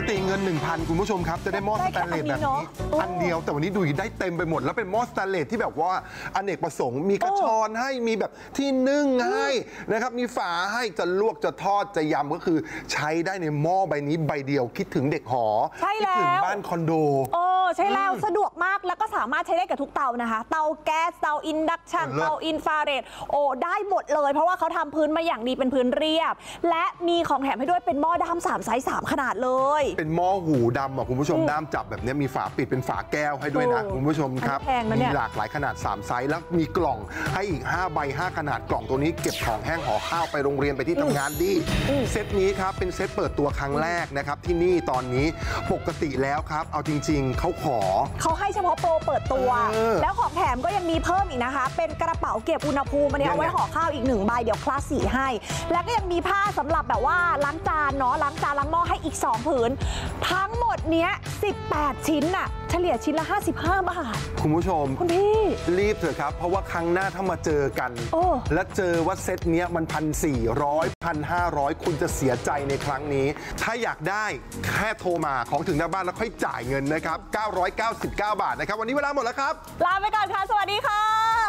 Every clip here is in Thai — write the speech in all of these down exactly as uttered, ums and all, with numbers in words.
ติเงิน หนึ่งพัน คุณผู้ชมครับจะได้หม้อสแตนเลสแบบนี้อันเดียวแต่วันนี้ดูได้เต็มไปหมดแล้วเป็นหม้อสแตนเลสที่แบบว่าอเนกประสงค์มีกระชอนให้มีแบบที่นึ่งให้นะครับมีฝาให้จะลวกจะทอดจะยำก็คือใช้ได้ในหม้อใบนี้ใบเดียวคิดถึงเด็กหอคิดถึงบ้านคอนโดโอ้ใช่แล้วสะดวกมากแล้วก็สามารถใช้ได้กับทุกเตานะคะเตาแก๊สเตาอินดักชันเตาอินฟราเรดโอ้ได้หมดเลยเพราะว่าเขาทำพื้นมาอย่างดีเป็นพื้นเรียบและมีของแถมให้ด้วยเป็นหม้อด้ามสามไซส์สามขนาดเลยเป็นหม้อหูดำอ่ะคุณผู้ชมด้ามจับแบบนี้มีฝาปิดเป็นฝาแก้วให้ด้วยนะคุณผู้ชมครับมีหลากหลายขนาดสามไซส์แล้วมีกล่องให้อีกห้าใบห้าขนาดกล่องตัวนี้เก็บของแห้งห่อข้าวไปโรงเรียนไปที่ทำงานดีเซตนี้ครับเป็นเซตเปิดตัวครั้งแรกนะครับที่นี่ตอนนี้ปกติแล้วครับเอาจริงๆเขาขอเขาให้เฉพาะโปรเปิดตัวแล้วของแถมก็ยังมีเพิ่มอีกนะคะเป็นกระเป๋าเก็บอุณหภูมิอันนี้เอาไว้ห่อข้าวอีกหนึ่งใบเดี๋ยวคลาสสีให้แล้วก็ยังมีผ้าสำหรับแบบว่าล้างจานเนาะล้างจานล้างหม้อให้อีกสองผืนทั้งหมดเนี้ยสิบแปดชิ้นน่ะเฉลี่ยชิ้นละห้าสิบห้าบาทคุณผู้ชมคุณพี่รีบเถอะครับเพราะว่าครั้งหน้าถ้ามาเจอกันและเจอว่าเซตเนี้ยมันพันสี่ร้อยพันห้าร้อยคุณจะเสียใจในครั้งนี้ถ้าอยากได้แค่โทรมาของถึงหน้าบ้านแล้วค่อยจ่ายเงินนะครับเก้าร้อยเก้าสิบเก้าบาทนะครับวันนี้เวลาหมดแล้วครับลาไปก่อนค่ะสวัสดีค่ะ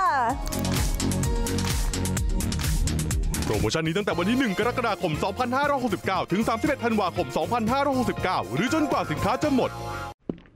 โปรโมชั่นนี้ตั้งแต่วันที่หนึ่งกรกฎาคมสองพันห้าร้อยหกสิบเก้าถึงสามสิบเอ็ดธันวาคมสองพันห้าร้อยหกสิบเก้าหรือจนกว่าสินค้าจะหมด